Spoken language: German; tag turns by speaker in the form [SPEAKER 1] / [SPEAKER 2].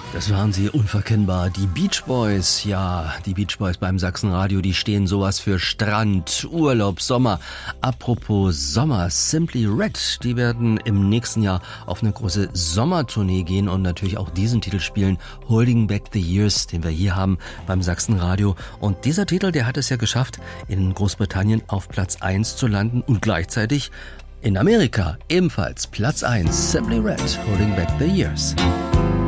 [SPEAKER 1] Das waren sie unverkennbar, die Beach Boys. Ja, die Beach Boys beim Sachsenradio, die stehen sowas für Strand, Urlaub, Sommer. Apropos Sommer, Simply Red, die werden im nächsten Jahr auf eine große Sommertournee gehen und natürlich auch diesen Titel spielen, Holding Back the Years, den wir hier haben beim Sachsenradio. Und dieser Titel, der hat es ja geschafft, in Großbritannien auf Platz 1 zu landen und gleichzeitig in Amerika ebenfalls Platz 1, Simply Red, Holding Back the Years.